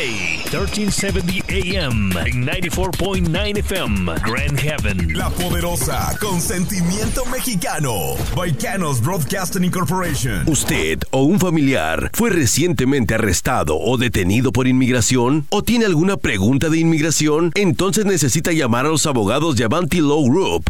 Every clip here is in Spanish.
1370 AM en 94.9 FM, Grand Haven. La poderosa, con sentimiento mexicano. Baicanos Broadcasting Incorporation. ¿Usted o un familiar fue recientemente arrestado o detenido por inmigración? ¿O tiene alguna pregunta de inmigración? Entonces necesita llamar a los abogados de Avanti Law Group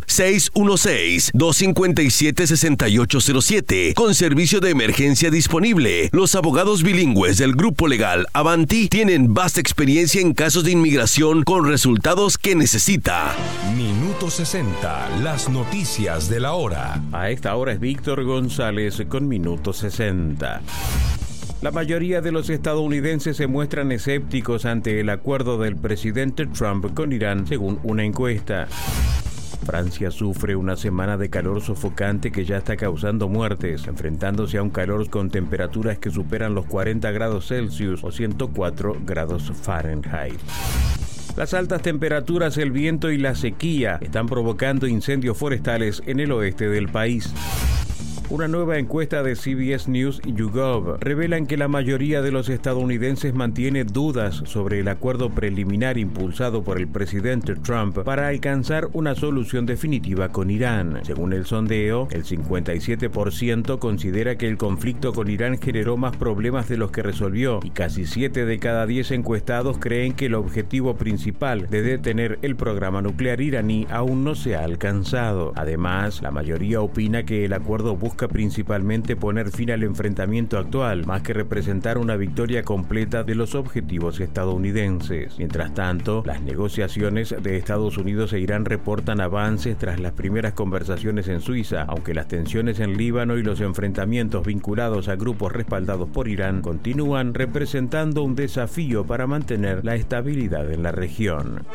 616-257-6807 con servicio de emergencia disponible. Los abogados bilingües del grupo legal Avanti tienen vasta experiencia en casos de inmigración con resultados que necesita. Minuto 60, las noticias de la hora. A esta hora es Víctor González con Minuto 60. La mayoría de los estadounidenses se muestran escépticos ante el acuerdo del presidente Trump con Irán, según una encuesta. Francia sufre una semana de calor sofocante que ya está causando muertes, enfrentándose a un calor con temperaturas que superan los 40 grados Celsius o 104 grados Fahrenheit. Las altas temperaturas, el viento y la sequía están provocando incendios forestales en el oeste del país. Una nueva encuesta de CBS News y YouGov revelan que la mayoría de los estadounidenses mantiene dudas sobre el acuerdo preliminar impulsado por el presidente Trump para alcanzar una solución definitiva con Irán. Según el sondeo, el 57% considera que el conflicto con Irán generó más problemas de los que resolvió y casi 7 de cada 10 encuestados creen que el objetivo principal de detener el programa nuclear iraní aún no se ha alcanzado. Además, la mayoría opina que el acuerdo busca principalmente poner fin al enfrentamiento actual, más que representar una victoria completa de los objetivos estadounidenses. Mientras tanto, las negociaciones de Estados Unidos e Irán reportan avances tras las primeras conversaciones en Suiza, aunque las tensiones en Líbano y los enfrentamientos vinculados a grupos respaldados por Irán continúan representando un desafío para mantener la estabilidad en la región.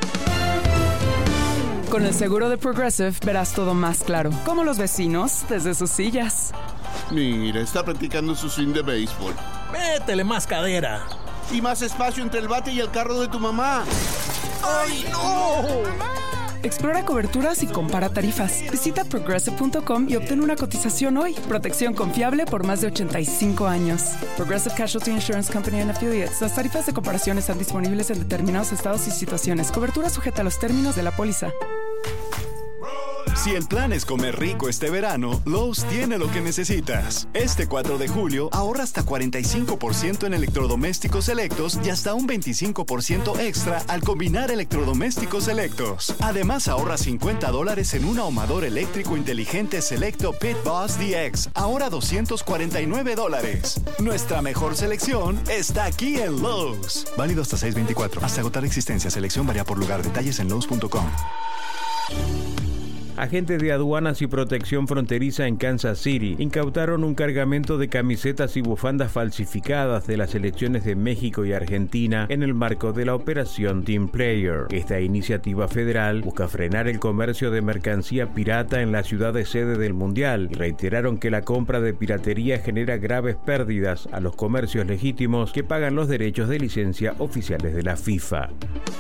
Con el seguro de Progressive verás todo más claro, como los vecinos desde sus sillas. Mira, está practicando su swing de béisbol. Métele más cadera. Y más espacio entre el bate y el carro de tu mamá. ¡Ay, no! Explora coberturas y compara tarifas. Visita Progressive.com y obtén una cotización hoy. Protección confiable por más de 85 años. Progressive Casualty Insurance Company and Affiliates. Las tarifas de comparación están disponibles en determinados estados y situaciones. Cobertura sujeta a los términos de la póliza. Si el plan es comer rico este verano, Lowe's tiene lo que necesitas. Este 4 de julio, ahorra hasta 45% en electrodomésticos selectos y hasta un 25% extra al combinar electrodomésticos selectos. Además, ahorra $50 en un ahumador eléctrico inteligente selecto Pit Boss DX, ahora $249. Nuestra mejor selección está aquí en Lowe's. Válido hasta 6/24. Hasta agotar existencia. Selección varía por lugar. Detalles en Lowe's.com. Agentes de aduanas y protección fronteriza en Kansas City incautaron un cargamento de camisetas y bufandas falsificadas de las selecciones de México y Argentina en el marco de la operación Team Player. Esta iniciativa federal busca frenar el comercio de mercancía pirata en la ciudad de sede del Mundial y reiteraron que la compra de piratería genera graves pérdidas a los comercios legítimos que pagan los derechos de licencia oficiales de la FIFA.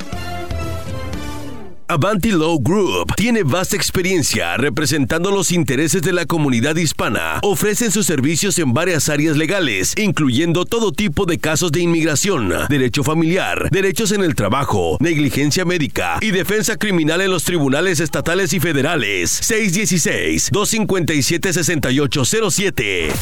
Avanti Law Group tiene vasta experiencia representando los intereses de la comunidad hispana. Ofrecen sus servicios en varias áreas legales, incluyendo todo tipo de casos de inmigración, derecho familiar, derechos en el trabajo, negligencia médica y defensa criminal en los tribunales estatales y federales. 616-257-6807.